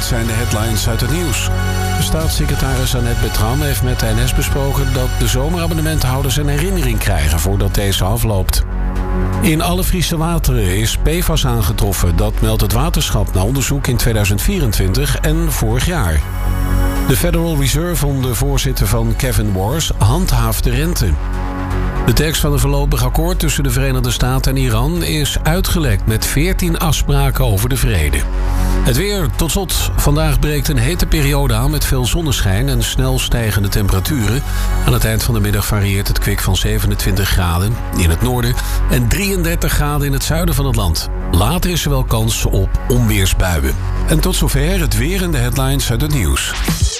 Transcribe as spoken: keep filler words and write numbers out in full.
zijn de headlines uit het nieuws. Staatssecretaris Annette Bertram heeft met de N S besproken dat de zomerabonnementhouders een herinnering krijgen voordat deze afloopt. In alle Friese wateren is P F A S aangetroffen. Dat meldt het waterschap na onderzoek in tweeduizend vierentwintig en vorig jaar. De Federal Reserve onder voorzitter van Kevin Warsh handhaaft de rente. De tekst van een voorlopig akkoord tussen de Verenigde Staten en Iran is uitgelekt met veertien afspraken over de vrede. Het weer, tot slot. Vandaag breekt een hete periode aan met veel zonneschijn en snel stijgende temperaturen. Aan het eind van de middag varieert het kwik van zevenentwintig graden in het noorden en drieëndertig graden in het zuiden van het land. Later is er wel kans op onweersbuien. En tot zover het weer en de headlines uit het nieuws.